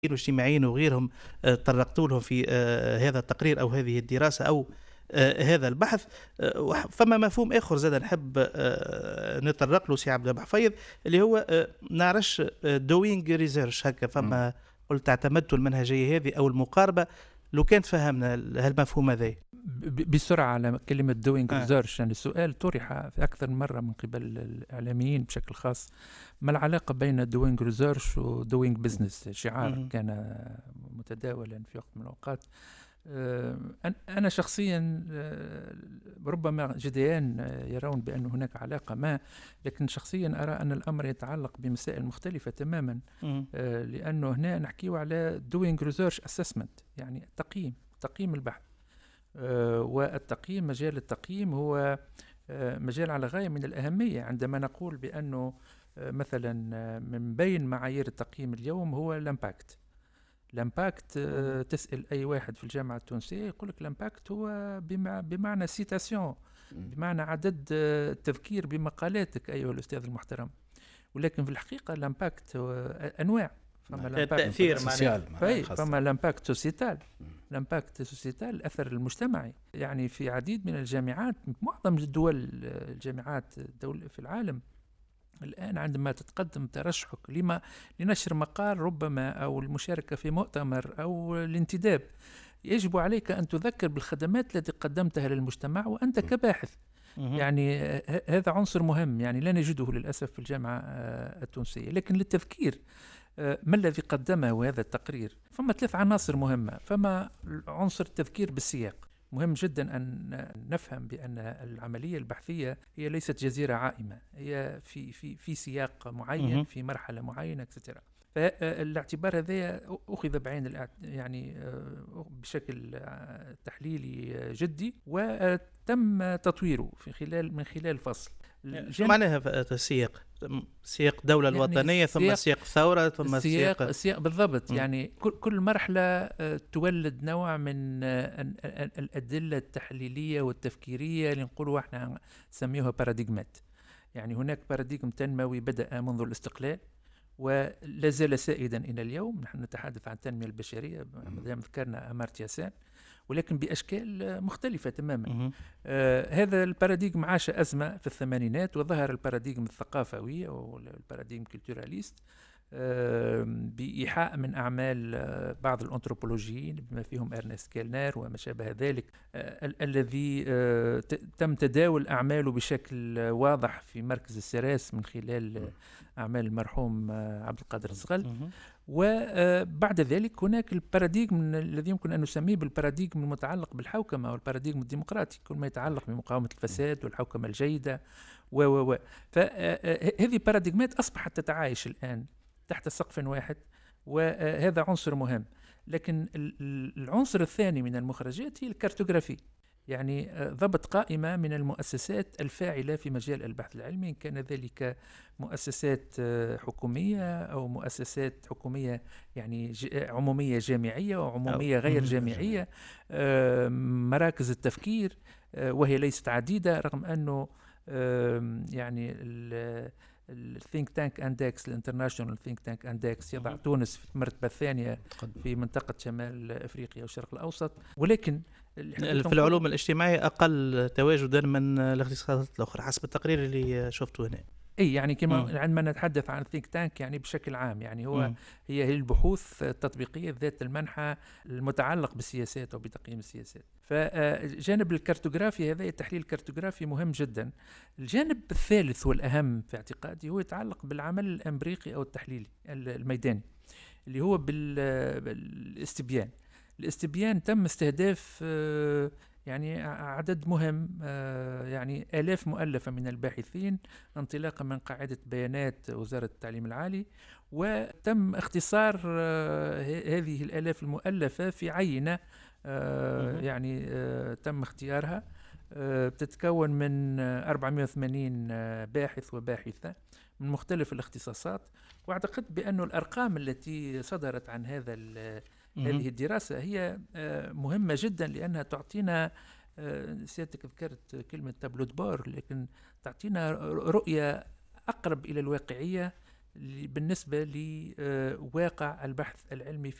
والاجتماعيين وغيرهم طرقتوا لهم في هذا التقرير أو هذه الدراسة أو هذا البحث. فما مفهوم آخر زاد نحب نتطرق له سي عبد الحفيظ، اللي هو نعرفش doing research هكا. فما قلت اعتمدتوا المنهجية هذه أو المقاربة، لو كانت فهمنا هالمفهوم هذا بسرعة على كلمة doing research. يعني السؤال طرح في أكثر من مرة من قبل الإعلاميين بشكل خاص، ما العلاقة بين doing research و doing business؟ شعار كان متداولا في وقت من الأوقات. أنا شخصيا ربما جديان يرون بأن هناك علاقة ما، لكن شخصيا أرى أن الأمر يتعلق بمسائل مختلفة تماما. لأنه هنا نحكي على doing research assessment، يعني تقييم البحث. والتقييم، مجال التقييم هو مجال على غاية من الأهمية. عندما نقول بأنه مثلا من بين معايير التقييم اليوم هو الامباكت. تسأل أي واحد في الجامعة التونسية يقول لك الامباكت هو بمعنى سيتاسيون، بمعنى عدد التذكير بمقالاتك أيها الأستاذ المحترم. ولكن في الحقيقة الامباكت أنواع. فما التأثير فما الامباكت سوسيتال، الامباكت سوسيتال، الأثر المجتمعي. يعني في عديد من الجامعات، معظم الدول الجامعات في العالم الآن عندما تتقدم ترشحك لنشر مقال ربما أو المشاركة في مؤتمر أو الانتداب، يجب عليك أن تذكر بالخدمات التي قدمتها للمجتمع وأنت كباحث. يعني هذا عنصر مهم، يعني لا نجده للأسف في الجامعة التونسية. لكن للتذكير ما الذي قدمه هذا التقرير، فما 3 عناصر مهمة. فما عنصر التذكير بالسياق، مهم جدا أن نفهم بأن العملية البحثية هي ليست جزيرة عائمة، هي في سياق معين، في مرحلة معينة، etc. فالاعتبار هذا أخذ بعين يعني بشكل تحليلي جدي، وتم تطويره من خلال فصل. شو معناها سياق دولة يعني الوطنية، ثم سياق ثورة، ثم سياق بالضبط. يعني كل مرحلة تولد نوع من الأدلة التحليلية والتفكيرية اللي نقولوا احنا نسميوها باراديغمات. يعني هناك باراديغم تنموي بدأ منذ الاستقلال ولا زال سائدا إلى اليوم. نحن نتحدث عن التنمية البشرية، ما ذكرنا أمارتيا سين، ولكن بأشكال مختلفة تماما. هذا الباراديغم عاش أزمة في الثمانينات، وظهر الباراديغم الثقافوي أو الباراديغم كولتوراليست بإيحاء من أعمال بعض الأنثروبولوجيين بما فيهم إرنست كيلنر وما شابه ذلك، الذي تم تداول أعماله بشكل واضح في مركز السراس من خلال أعمال المرحوم عبد القادر الزغل. وبعد ذلك هناك الباراديغم الذي يمكن أن نسميه بالباراديغم المتعلق بالحوكمة أو الباراديغم الديمقراطي، كل ما يتعلق بمقاومة الفساد والحوكمة الجيدة فهذه باراديغمات أصبحت تتعايش الآن تحت سقف واحد، وهذا عنصر مهم. لكن العنصر الثاني من المخرجات هي الكارتوغرافي، يعني ضبط قائمة من المؤسسات الفاعلة في مجال البحث العلمي، إن كان ذلك مؤسسات حكومية أو مؤسسات حكومية يعني عمومية جامعية أو عمومية غير جامعية، مراكز التفكير وهي ليست عديدة، رغم أنه يعني الثينك تانك اندكس، الانترناشونال ثينك تانك اندكس، يضع تونس في المرتبه الثانيه في منطقه شمال افريقيا والشرق الاوسط. ولكن في العلوم الاجتماعيه اقل تواجدا من الاختصاصات الاخرى حسب التقرير اللي شفته هنا. اي يعني كما عندما نتحدث عن الثينك تانك يعني بشكل عام، يعني هي البحوث التطبيقيه ذات المنحى المتعلق بالسياسات او بتقييم السياسات. فجانب الكارتوغرافي هذا، التحليل الكارتوغرافي مهم جدا. الجانب الثالث والاهم في اعتقادي هو يتعلق بالعمل الامبريقي او التحليلي الميداني، اللي هو بالاستبيان. الاستبيان تم استهداف يعني عدد مهم، يعني آلاف مؤلفة من الباحثين انطلاقا من قاعدة بيانات وزارة التعليم العالي، وتم اختصار هذه الآلاف المؤلفة في عينة يعني تم اختيارها، بتتكون من 480 باحث وباحثة من مختلف الاختصاصات. واعتقد بأن الأرقام التي صدرت عن هذه الدراسة هي مهمة جدا، لأنها تعطينا، سيادتك ذكرت كلمة تابلو دبور، لكن تعطينا رؤية أقرب إلى الواقعية بالنسبة لواقع البحث العلمي